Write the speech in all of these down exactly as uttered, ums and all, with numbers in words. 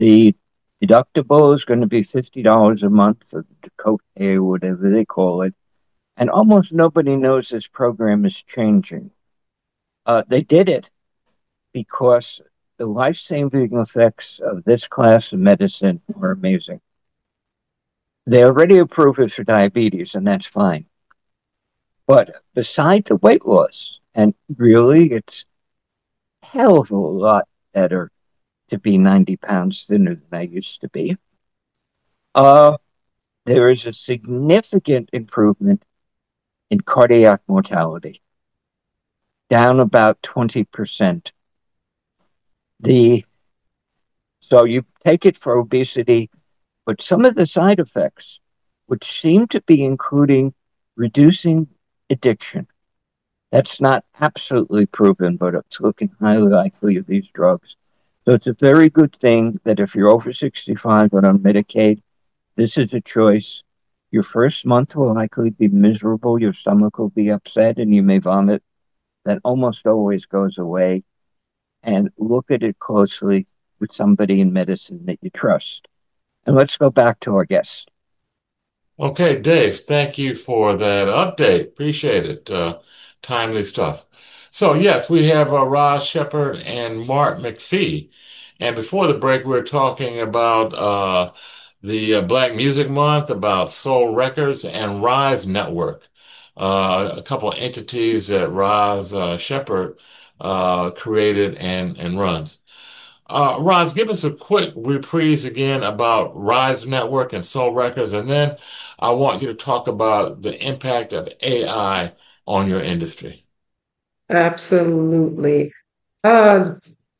The deductible is going to be fifty dollars a month for the copay or whatever they call it. And almost nobody knows this program is changing. Uh, they did it because the life-saving effects of this class of medicine are amazing. They already approve it for diabetes, and that's fine. But beside the weight loss, and really it's a hell of a lot better to be ninety pounds thinner than I used to be, uh, there is a significant improvement in cardiac mortality, down about twenty percent. The so you take it for obesity, but some of the side effects, which seem to be including reducing addiction, that's not absolutely proven, but it's looking highly likely of these drugs. So it's a very good thing that if you're over sixty-five and on Medicaid, this is a choice. Your first month will likely be miserable. Your stomach will be upset and you may vomit. That almost always goes away. And look at it closely with somebody in medicine that you trust. And let's go back to our guest. Okay, Dave, thank you for that update. Appreciate it. Uh, timely stuff. So, yes, we have uh, Roz Shepard and Mark McPhee. And before the break, we were talking about uh, the uh, Black Music Month, about Soul Records and Rise Network, uh, a couple of entities that Roz uh, Shepard uh, created and, and runs. Uh, Roz, give us a quick reprise again about Rise Network and Soul Records, and then I want you to talk about the impact of A I on your industry. Absolutely. Uh,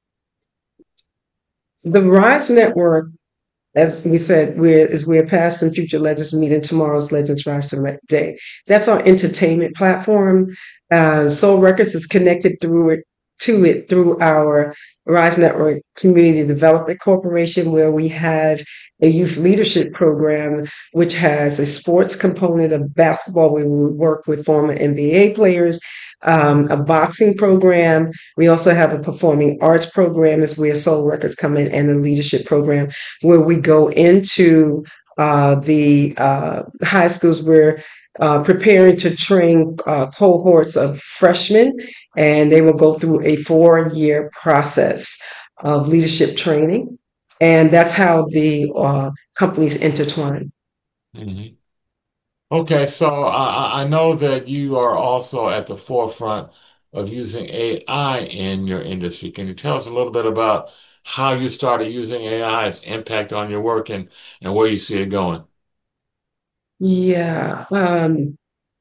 the Rise Network, as we said, we're as we're past and future legends meeting tomorrow's Legends Rise Select Day. That's our entertainment platform. Uh, Soul Records is connected through it to it through our Rise Network Community Development Corporation, where we have a youth leadership program, which has a sports component of basketball, where we work with former N B A players, um, a boxing program. We also have a performing arts program, is where Soul Records come in, and a leadership program where we go into uh, the uh, high schools. We're uh, preparing to train uh, cohorts of freshmen, and they will go through a four-year process of leadership training. And that's how the uh, companies intertwine. Mhm. Okay, so I, I know that you are also at the forefront of using A I in your industry. Can you tell us a little bit about how you started using A I, its impact on your work, and, and where you see it going? Yeah. Um,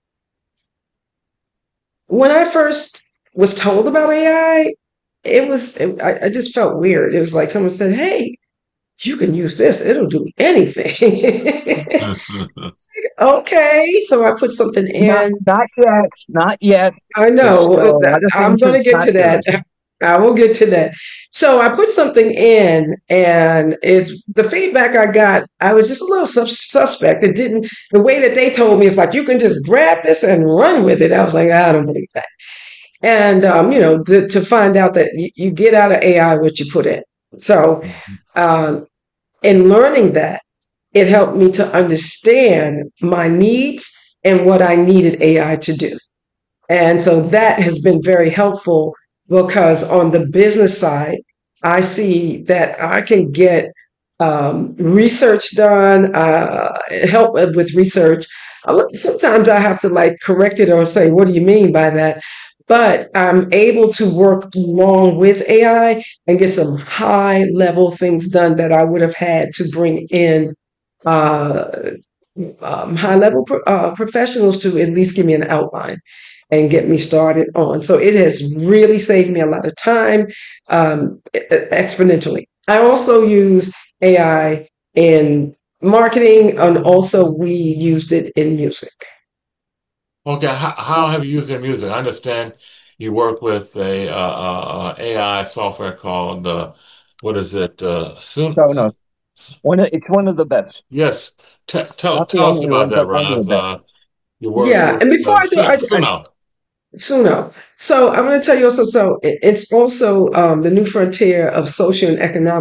when I first was told about A I, it was, it, I, I just felt weird. It was like someone said, "Hey, you can use this, it'll do anything." Okay, so I put something Not, in. not yet, not yet. I There's know. still uh, a lot of I'm things going it's to get not to that. doing. I will get to that. So I put something in, and it's the feedback I got. I was just a little sus- suspect. It didn't, the way that they told me, it's like, you can just grab this and run with it. I was like, I don't believe that. And, um, you know, to, to find out that you, you get out of A I what you put in. So, uh, in learning that, it helped me to understand my needs and what I needed A I to do. And so that has been very helpful, because on the business side, I see that I can get um, research done, uh, help with research. Uh, Sometimes I have to like correct it or say, what do you mean by that? But I'm able to work along with A I and get some high level things done that I would have had to bring in uh, um, high level pro- uh, professionals to at least give me an outline and get me started on. So it has really saved me a lot of time, um, e- e- exponentially. I also use A I in marketing, and also we used it in music. Okay, how, how have you used their music? I understand you work with a uh, uh, uh, A I software called uh, what is it? Uh, Sun. So no, one of, it's one of the best. Yes, T tell Not the tell us only about one, that, but one of the Roz. best. Uh, you work Yeah, with and before uh, I do, Sun, I, I Suno. Suno. So I'm going to tell you also. So it- it's also um, the new frontier of social and economic.